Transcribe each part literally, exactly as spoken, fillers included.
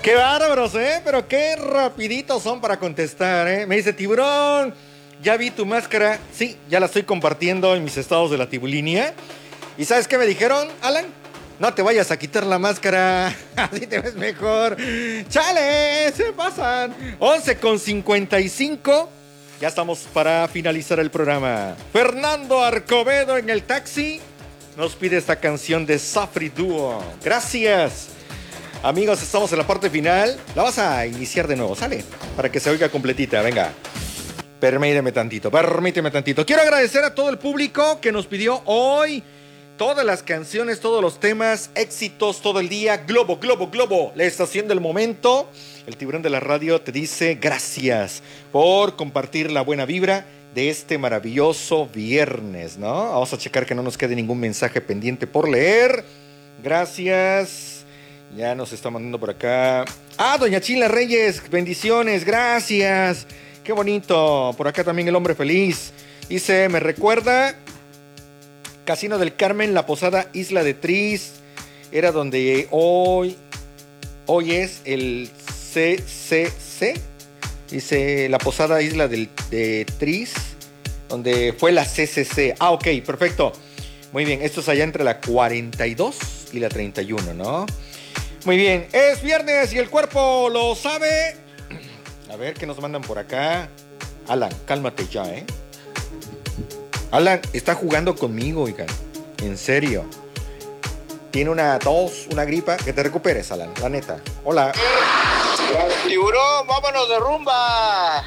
Qué bárbaros, ¿eh? Pero qué rapiditos son para contestar, ¿eh? Me dice, Tiburón, ya vi tu máscara. Sí, ya la estoy compartiendo en mis estados de la Tibulinia. ¿Y sabes qué me dijeron, Alan? No te vayas a quitar la máscara, así te ves mejor. ¡Chale! Se pasan. once con cincuenta y cinco. Ya estamos para finalizar el programa. Fernando Arcobedo en el taxi nos pide esta canción de Safri Duo. Gracias. Amigos, estamos en la parte final. La vas a iniciar de nuevo, ¿sale? Para que se oiga completita, venga. Permíteme tantito, permíteme tantito. Quiero agradecer a todo el público que nos pidió hoy todas las canciones, todos los temas, éxitos todo el día. Globo, Globo, Globo, la estación del momento. El Tiburón de la Radio te dice gracias por compartir la buena vibra de este maravilloso viernes, ¿no? Vamos a checar que no nos quede ningún mensaje pendiente por leer. Gracias. Ya nos está mandando por acá. Ah, doña Chila Reyes, bendiciones, gracias. Qué bonito. Por acá también el hombre feliz. Dice, me recuerda Casino del Carmen, la posada Isla de Tris. Era donde hoy, hoy es el C C C. Dice la posada Isla del, de Tris, donde fue la C C C. Ah, ok, perfecto. Muy bien, esto es allá entre la cuarenta y dos y la treinta y uno, ¿no? Muy bien, es viernes y el cuerpo lo sabe. A ver, ¿qué nos mandan por acá? Alan, cálmate ya, ¿eh? Alan, está jugando conmigo, oigan. En serio. Tiene una tos, una gripa. Que te recuperes, Alan, la neta. Hola. Tiburón, vámonos de rumba.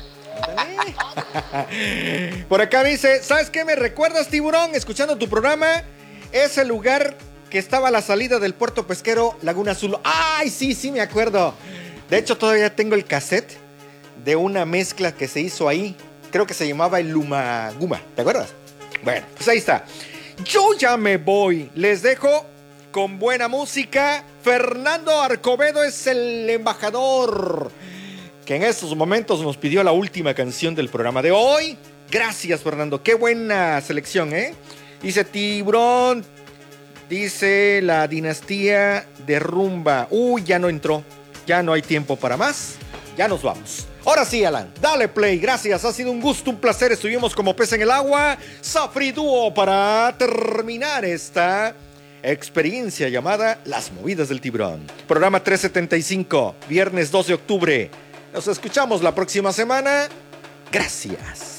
Por acá dice, ¿sabes qué me recuerdas, Tiburón? Escuchando tu programa, es el lugar que estaba a la salida del puerto pesquero Laguna Azul. ¡Ay, sí, sí me acuerdo! De hecho, todavía tengo el cassette de una mezcla que se hizo ahí. Creo que se llamaba el Lumaguma. ¿Te acuerdas? Bueno, pues ahí está. Yo ya me voy. Les dejo con buena música. Fernando Arcobedo es el embajador que en estos momentos nos pidió la última canción del programa de hoy. Gracias, Fernando. Qué buena selección, ¿eh? Dice Tiburón. Dice la dinastía de rumba. Uy, ya no entró. Ya no hay tiempo para más. Ya nos vamos. Ahora sí, Alan, dale play. Gracias, ha sido un gusto, un placer. Estuvimos como pez en el agua. Safri Duo para terminar esta experiencia llamada Las Movidas del Tiburón. Programa trescientos setenta y cinco, viernes dos de octubre. Nos escuchamos la próxima semana. Gracias.